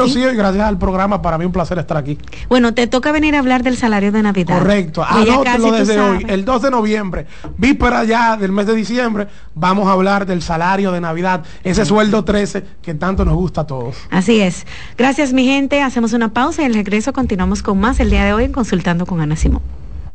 Rocío, y gracias al programa, para mí un placer estar aquí. Bueno, te toca venir a hablar del salario de Navidad. Correcto, anótelo desde hoy, el 2 de noviembre, víspera ya del mes de diciembre, vamos a hablar del salario de Navidad, ese sueldo 13 que tanto nos gusta a todos. Así es. Gracias, mi gente, hacemos una pausa y al regreso continuamos con más el día de hoy en Consultando con Ana Simón.